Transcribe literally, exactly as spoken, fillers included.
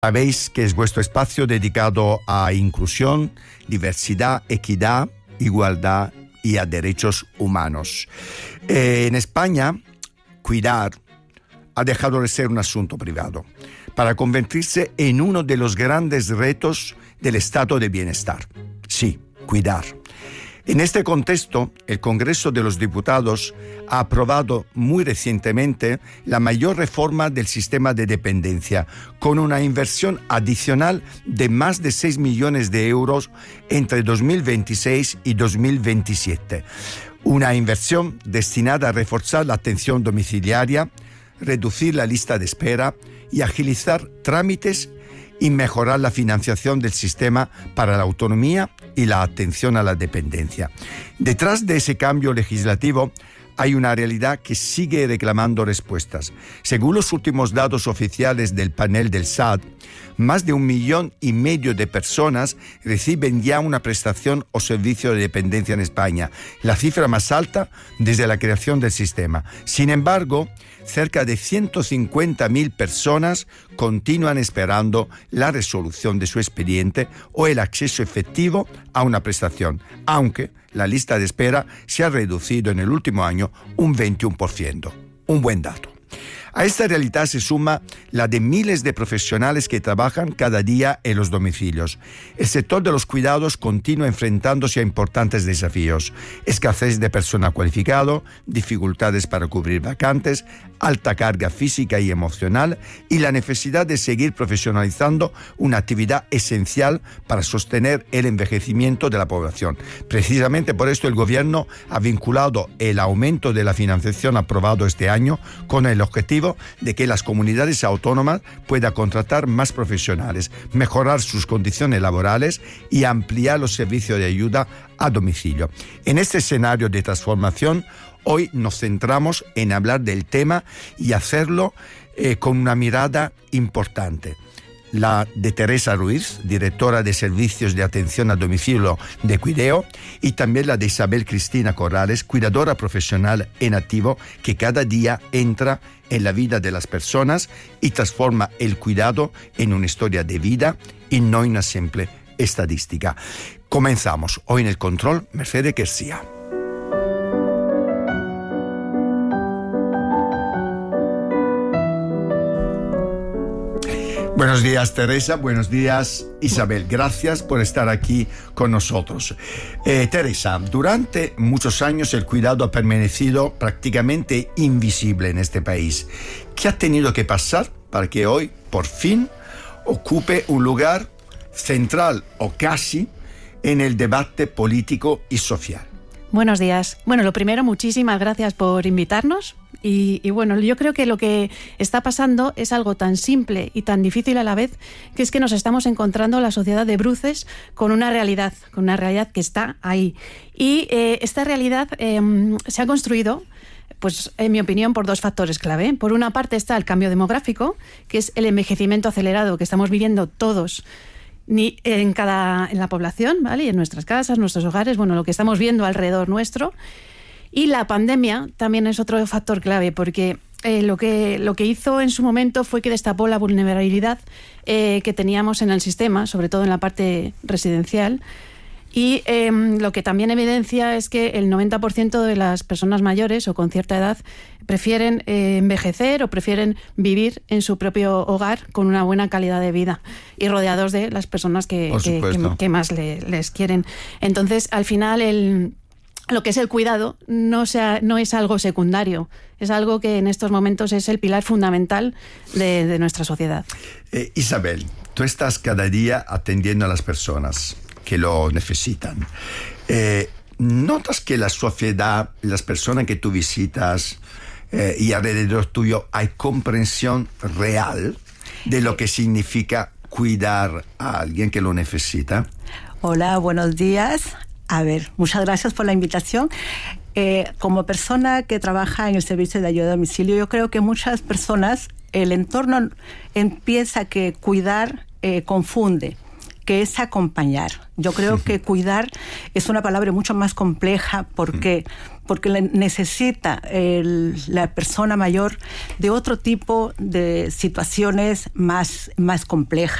Sabéis que es vuestro espacio dedicado a inclusión, diversidad, equidad, igualdad y a derechos humanos. Eh, en España, cuidar ha dejado de ser un asunto privado para convertirse en uno de los grandes retos del estado de bienestar. Sí, cuidar. En este contexto, el Congreso de los Diputados ha aprobado muy recientemente la mayor reforma del sistema de dependencia, con una inversión adicional de más de seis millones de euros entre dos mil veintiséis y dos mil veintisiete. Una inversión destinada a reforzar la atención domiciliaria, reducir la lista de espera y agilizar trámites y mejorar la financiación del sistema para la autonomía y la atención a la dependencia. Detrás de ese cambio legislativo hay una realidad que sigue reclamando respuestas. Según los últimos datos oficiales del panel del S A D, más de un millón y medio de personas reciben ya una prestación o servicio de dependencia en España, la cifra más alta desde la creación del sistema. Sin embargo, cerca de ciento cincuenta mil personas continúan esperando la resolución de su expediente o el acceso efectivo a una prestación, aunque la lista de espera se ha reducido en el último año un veintiuno por ciento. Un buen dato. A esta realidad se suma la de miles de profesionales que trabajan cada día en los domicilios. El sector de los cuidados continúa enfrentándose a importantes desafíos: escasez de personal cualificado, dificultades para cubrir vacantes, alta carga física y emocional y la necesidad de seguir profesionalizando una actividad esencial para sostener el envejecimiento de la población. Precisamente por esto el Gobierno ha vinculado el aumento de la financiación aprobado este año con el objetivo de que las comunidades autónomas puedan contratar más profesionales, mejorar sus condiciones laborales y ampliar los servicios de ayuda a domicilio. En este escenario de transformación, hoy nos centramos en hablar del tema y hacerlo eh, con una mirada importante. La de Teresa Ruiz, directora de Servicios de Atención a Domicilio de Cuideo, y también la de Isabel Cristina Corrales, cuidadora profesional en activo, que cada día entra en la vida de las personas y transforma el cuidado en una historia de vida y no en una simple estadística. Comenzamos. Hoy en el control, Mercedes García. Buenos días, Teresa. Buenos días, Isabel. Gracias por estar aquí con nosotros. Eh, Teresa, durante muchos años el cuidado ha permanecido prácticamente invisible en este país. ¿Qué ha tenido que pasar para que hoy, por fin, ocupe un lugar central o casi en el debate político y social? Buenos días. Bueno, lo primero, muchísimas gracias por invitarnos. Y, y bueno, yo creo que lo que está pasando es algo tan simple y tan difícil a la vez, que es que nos estamos encontrando la sociedad de bruces con una realidad, con una realidad que está ahí. Y eh, esta realidad eh, se ha construido, pues en mi opinión, por dos factores clave. Por una parte está el cambio demográfico, que es el envejecimiento acelerado que estamos viviendo todos ni en cada en la población, ¿vale? Y en nuestras casas, nuestros hogares, bueno, lo que estamos viendo alrededor nuestro. Y la pandemia también es otro factor clave, porque eh, lo que lo que hizo en su momento fue que destapó la vulnerabilidad eh, que teníamos en el sistema, sobre todo en la parte residencial. Y eh, lo que también evidencia es que el noventa por ciento de las personas mayores o con cierta edad prefieren eh, envejecer o prefieren vivir en su propio hogar con una buena calidad de vida y rodeados de las personas que, que, que, que más le, les quieren. Entonces, al final, el... lo que es el cuidado no, sea, no es algo secundario, es algo que en estos momentos es el pilar fundamental de, de nuestra sociedad. Eh, Isabel, tú estás cada día atendiendo a las personas que lo necesitan. Eh, ¿Notas que la sociedad, las personas que tú visitas eh, y alrededor tuyo, hay comprensión real de lo que significa cuidar a alguien que lo necesita? Hola, buenos días. A ver, muchas gracias por la invitación. Eh, como persona que trabaja en el servicio de ayuda a domicilio, yo creo que muchas personas, el entorno empieza que cuidar eh, confunde, que es acompañar. Yo creo que cuidar es una palabra mucho más compleja. ¿Por qué? Porque necesita el, la persona mayor de otro tipo de situaciones más, más complejas.